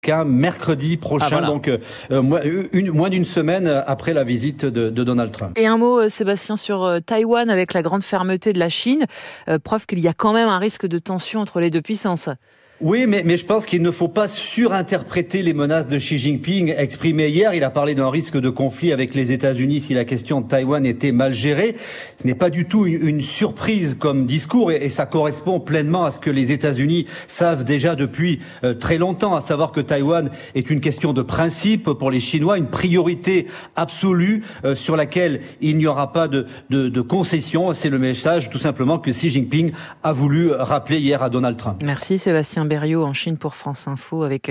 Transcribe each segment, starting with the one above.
mercredi prochain, donc moins d'une semaine après la visite de Donald Trump. Et un mot, Sébastien, sur Taïwan avec la grande fermeté de la Chine, preuve qu'il y a quand même un risque de tension entre les deux puissances. Oui, mais je pense qu'il ne faut pas surinterpréter les menaces de Xi Jinping exprimées hier. Il a parlé d'un risque de conflit avec les États-Unis si la question de Taïwan était mal gérée. Ce n'est pas du tout une surprise comme discours et ça correspond pleinement à ce que les États-Unis savent déjà depuis très longtemps, à savoir que Taïwan est une question de principe pour les Chinois, une priorité absolue sur laquelle il n'y aura pas de concession. C'est le message tout simplement que Xi Jinping a voulu rappeler hier à Donald Trump. Merci Sébastien Berriot en Chine pour France Info avec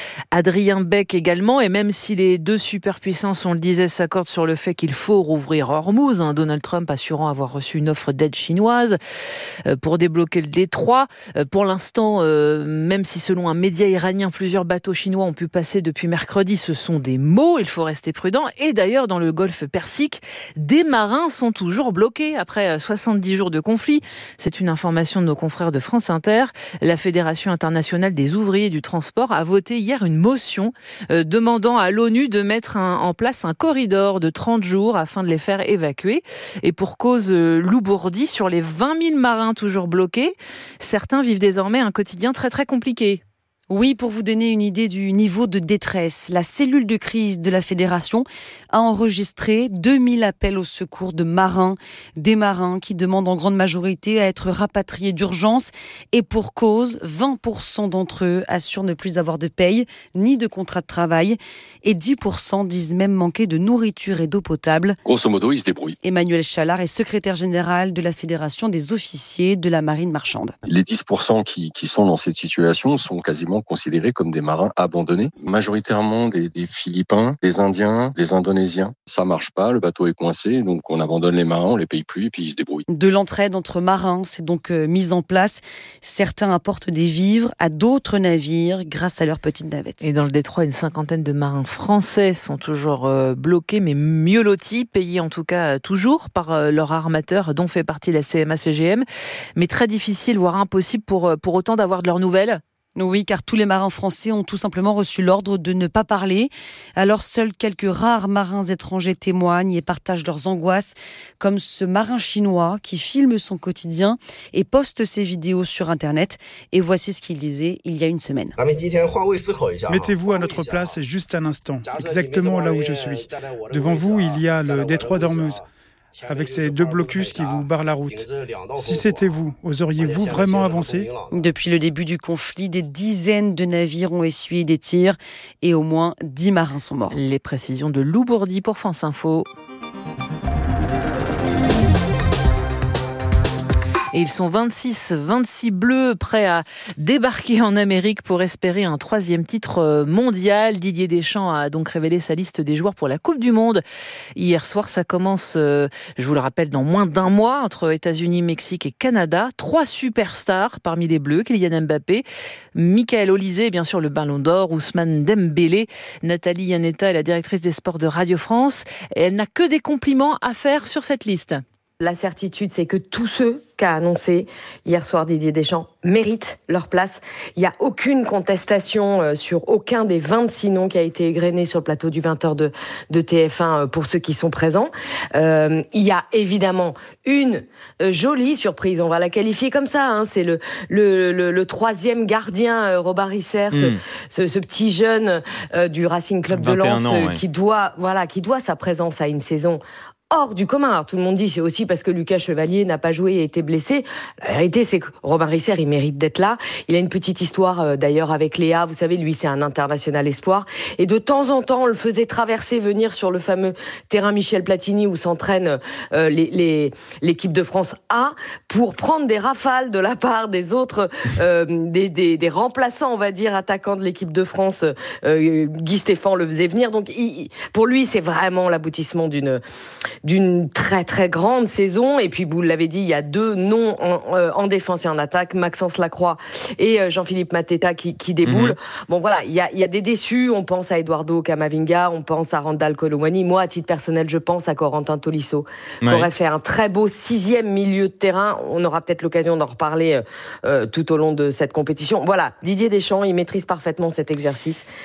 Adrien Beck également. Et même si les deux superpuissances, on le disait, s'accordent sur le fait qu'il faut rouvrir Hormuz, Donald Trump assurant avoir reçu une offre d'aide chinoise pour débloquer le détroit. Pour l'instant, même si selon un média iranien, plusieurs bateaux chinois ont pu passer depuis mercredi, ce sont des mots, il faut rester prudent. Et d'ailleurs, dans le golfe Persique, des marins sont toujours bloqués après 70 jours de conflit. C'est une information de nos confrères de France Inter. La Fédération internationale des ouvriers du transport a voté hier une motion demandant à l'ONU de mettre en place un corridor de 30 jours afin de les faire évacuer. Et pour cause Loubourdi, sur les 20 000 marins toujours bloqués, certains vivent désormais un quotidien très très compliqué. Oui, pour vous donner une idée du niveau de détresse, la cellule de crise de la Fédération a enregistré 2000 appels au secours de marins, des marins qui demandent en grande majorité à être rapatriés d'urgence et pour cause, 20% d'entre eux assurent ne plus avoir de paye ni de contrat de travail et 10% disent même manquer de nourriture et d'eau potable. Grosso modo, ils se débrouillent. Emmanuel Chalard est secrétaire général de la Fédération des officiers de la marine marchande. Les 10% qui sont dans cette situation sont quasiment considérés comme des marins abandonnés, majoritairement des Philippins, des Indiens, des Indonésiens. Ça marche pas, le bateau est coincé, donc on abandonne les marins, on les paye plus et puis ils se débrouillent. De l'entraide entre marins, c'est donc mise en place. Certains apportent des vivres à d'autres navires grâce à leurs petites navettes. Et dans le détroit, une cinquantaine de marins français sont toujours bloqués, mais mieux lotis, payés en tout cas toujours par leur armateur, dont fait partie la CMA-CGM, mais très difficile, voire impossible pour autant d'avoir de leurs nouvelles. Oui, car tous les marins français ont tout simplement reçu l'ordre de ne pas parler. Alors seuls quelques rares marins étrangers témoignent et partagent leurs angoisses, comme ce marin chinois qui filme son quotidien et poste ses vidéos sur Internet. Et voici ce qu'il disait il y a une semaine. Mettez-vous à notre place juste un instant, exactement là où je suis. Devant vous, il y a le détroit d'Ormuz, avec ces deux blocus qui vous barrent la route. Si c'était vous, oseriez-vous vraiment avancer ? Depuis le début du conflit, des dizaines de navires ont essuyé des tirs et au moins 10 marins sont morts. Les précisions de Loubourdi pour France Info. Et ils sont 26 bleus prêts à débarquer en Amérique pour espérer un 3e titre mondial. Didier Deschamps a donc révélé sa liste des joueurs pour la Coupe du Monde. Hier soir, ça commence, je vous le rappelle, dans moins d'un mois, entre États-Unis, Mexique et Canada. 3 superstars parmi les bleus, Kylian Mbappé, Michael Olise, et bien sûr le Ballon d'Or, Ousmane Dembélé. Nathalie Yanetta est la directrice des sports de Radio France. Et elle n'a que des compliments à faire sur cette liste. La certitude, c'est que tous ceux qu'a annoncé hier soir Didier Deschamps méritent leur place. Il n'y a aucune contestation sur aucun des 26 noms qui a été égrené sur le plateau du 20h de TF1 pour ceux qui sont présents. Il y a évidemment une jolie surprise, on va la qualifier comme ça. C'est le 3e gardien, Robin Risser, ce petit jeune du Racing Club de Lens qui doit sa présence à une saison hors du commun. Alors tout le monde dit c'est aussi parce que Lucas Chevalier n'a pas joué et été blessé. La vérité c'est que Robin Risser il mérite d'être là. Il a une petite histoire d'ailleurs avec Léa. Vous savez lui c'est un international espoir et de temps en temps on le faisait venir sur le fameux terrain Michel Platini où s'entraîne l'équipe de France A pour prendre des rafales de la part des autres des remplaçants on va dire attaquants de l'équipe de France. Guy Stéphane le faisait venir donc pour lui c'est vraiment l'aboutissement d'une très très grande saison. Et puis vous l'avez dit, il y a 2 noms en défense et en attaque, Maxence Lacroix et Jean-Philippe Mateta qui déboulent. Bon voilà, il y a des déçus, on pense à Eduardo Camavinga, on pense à Randal Colomwani. Moi à titre personnel je pense à Corentin Tolisso qui aurait fait un très beau 6e milieu de terrain. On aura peut-être l'occasion d'en reparler tout au long de cette compétition. Voilà, Didier Deschamps il maîtrise parfaitement cet exercice.